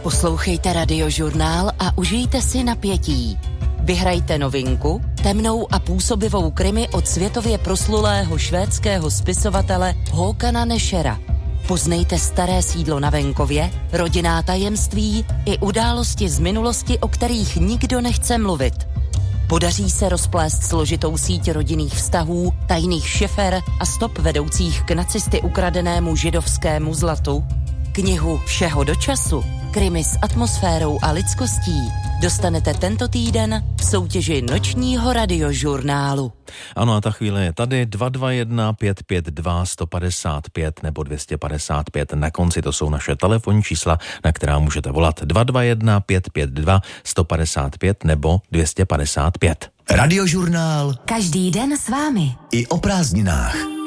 Poslouchejte Radiožurnál a užijte si napětí. Vyhrajte novinku, temnou a působivou krimi od světově proslulého švédského spisovatele Håkana Nešera. Poznejte staré sídlo na venkově, rodinná tajemství i události z minulosti, o kterých nikdo nechce mluvit. Podaří se rozplést složitou síť rodinných vztahů, tajných šefer a stop vedoucích k nacisty ukradenému židovskému zlatu? Knihu Všeho do času, krimi s atmosférou a lidskostí dostanete tento týden v soutěži Nočního radiožurnálu. Ano, a ta chvíle je tady 221 552 155 nebo 255. Na konci to jsou naše telefonní čísla, na která můžete volat 221 552 155 nebo 255. Radiožurnál. Každý den s vámi. I o prázdninách.